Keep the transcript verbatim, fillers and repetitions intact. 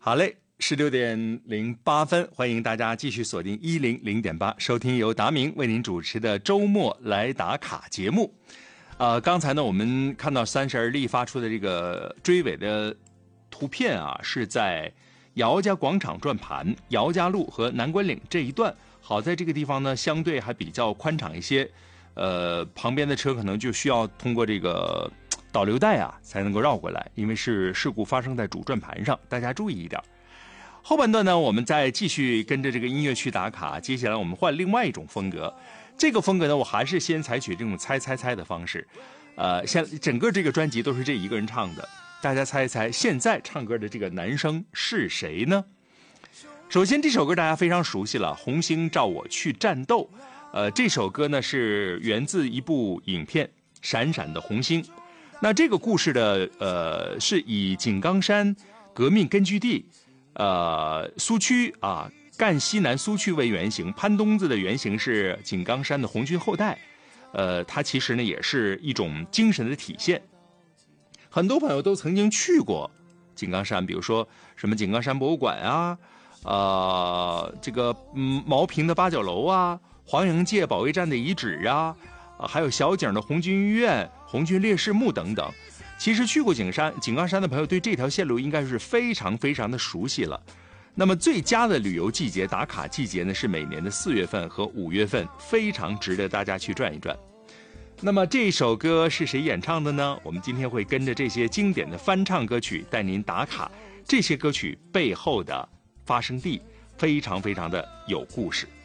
好嘞，十六点零八分，欢迎大家继续锁定一零零点八，收听由达明为您主持的周末来打卡节目。呃，刚才呢，我们看到三十而立发出的这个追尾的图片啊，是在姚家广场转盘、姚家路和南关岭这一段。好在这个地方呢，相对还比较宽敞一些，呃，旁边的车可能就需要通过这个导流带啊，才能够绕过来，因为是事故发生在主转盘上，大家注意一点。后半段呢，我们再继续跟着这个音乐去打卡，接下来我们换另外一种风格。这个风格呢，我还是先采取这种猜猜猜的方式，呃，现整个这个专辑都是这一个人唱的，大家猜一猜，现在唱歌的这个男生是谁呢？首先这首歌大家非常熟悉了，红星照我去战斗。呃，这首歌呢是源自一部影片《闪闪的红星》。那这个故事的呃是以井冈山革命根据地呃苏区啊赣西南苏区为原型，潘东子的原型是井冈山的红军后代。呃，它其实呢也是一种精神的体现。很多朋友都曾经去过井冈山，比如说什么井冈山博物馆啊。呃，这个嗯毛坪的八角楼啊，黄营界保卫战的遗址啊，啊还有小井的红军医院、红军烈士墓等等。其实去过井山、井冈山的朋友对这条线路应该是非常非常的熟悉了。那么最佳的旅游季节、打卡季节呢，是每年的四月份和五月份，非常值得大家去转一转。那么这首歌是谁演唱的呢？我们今天会跟着这些经典的翻唱歌曲带您打卡这些歌曲背后的发生地，非常非常的有故事。